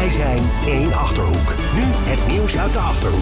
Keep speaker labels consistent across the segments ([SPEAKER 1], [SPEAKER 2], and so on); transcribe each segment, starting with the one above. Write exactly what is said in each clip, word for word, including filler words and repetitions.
[SPEAKER 1] Wij zijn één Achterhoek. Nu het nieuws uit de Achterhoek.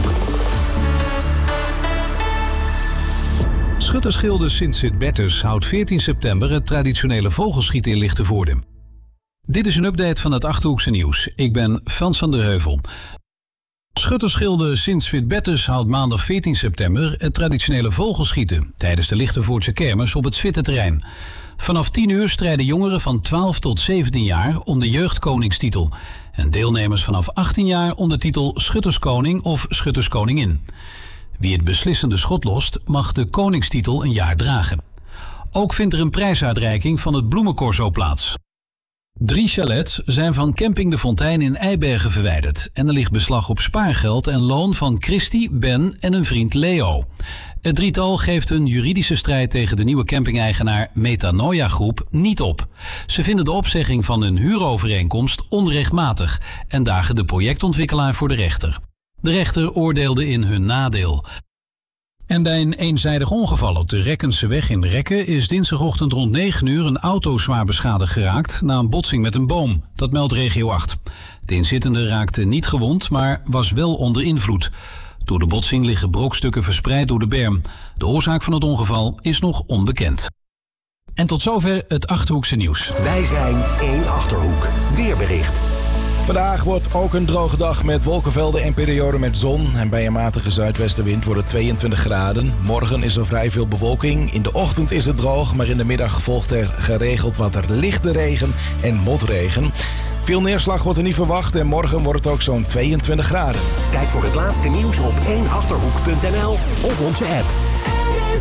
[SPEAKER 2] Schuttersgilde Sint-Sitbertus houdt veertien september het traditionele vogelschieten in Lichtenvoorde. Dit is een update van het Achterhoekse nieuws. Ik ben Frans van der Heuvel. Schuttersgilde Sint-Sitbertus houdt maandag veertien september het traditionele vogelschieten tijdens de Lichtenvoordse kermis op het Zwitterterrein. Vanaf tien uur strijden jongeren van twaalf tot zeventien jaar om de jeugdkoningstitel en deelnemers vanaf achttien jaar om de titel Schutterskoning of Schutterskoningin. Wie het beslissende schot lost, mag de koningstitel een jaar dragen. Ook vindt er een prijsuitreiking van het Bloemencorso plaats. Drie chalets zijn van camping De Fontein in Eibergen verwijderd en er ligt beslag op spaargeld en loon van Christy, Ben en een vriend Leo. Het drietal geeft een juridische strijd tegen de nieuwe camping-eigenaar Metanoia Groep niet op. Ze vinden de opzegging van hun huurovereenkomst onrechtmatig en dagen de projectontwikkelaar voor de rechter. De rechter oordeelde in hun nadeel. En bij een eenzijdig ongeval op de Rekkenseweg in Rekken is dinsdagochtend rond negen uur een auto zwaar beschadigd geraakt na een botsing met een boom. Dat meldt regio acht. De inzittende raakte niet gewond, maar was wel onder invloed. Door de botsing liggen brokstukken verspreid door de berm. De oorzaak van het ongeval is nog onbekend. En tot zover het Achterhoekse nieuws.
[SPEAKER 1] Wij zijn één Achterhoek. Weerbericht.
[SPEAKER 3] Vandaag wordt ook een droge dag met wolkenvelden en perioden met zon. En bij een matige zuidwestenwind wordt het tweeëntwintig graden. Morgen is er vrij veel bewolking. In de ochtend is het droog, maar in de middag volgt er geregeld wat er lichte regen en motregen. Veel neerslag wordt er niet verwacht en morgen wordt het ook zo'n tweeëntwintig graden.
[SPEAKER 1] Kijk voor het laatste nieuws op één achterhoek punt n l of onze app.